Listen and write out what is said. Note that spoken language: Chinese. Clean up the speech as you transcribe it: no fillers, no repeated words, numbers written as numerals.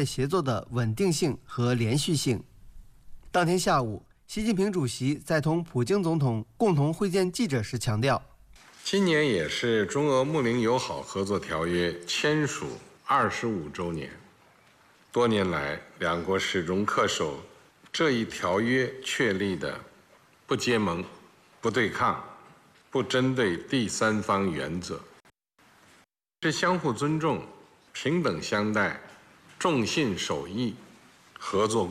越协作的稳定性和连续性。当天下午，习近平主席在同普京总统共同会见记者时强调， 今年也是中俄睦邻友好合作条约签署25周年。多年来，两国始终恪守这一条约确立的不结盟、不对抗、不针对第三方原则，是相互尊重、平等相待、重信守义、合作